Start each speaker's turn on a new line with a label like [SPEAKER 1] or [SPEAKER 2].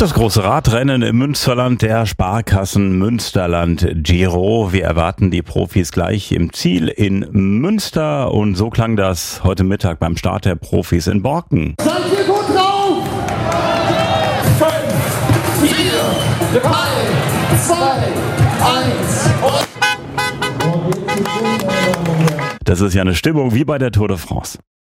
[SPEAKER 1] Das große Radrennen im Münsterland der Sparkassen Münsterland Giro. Wir erwarten die Profis gleich im Ziel in Münster und so klang das heute Mittag beim Start der Profis in Borken.
[SPEAKER 2] Seid ihr gut drauf? 5, 4, 3, 2, 1 und...
[SPEAKER 1] Das ist ja eine Stimmung wie bei der Tour de France.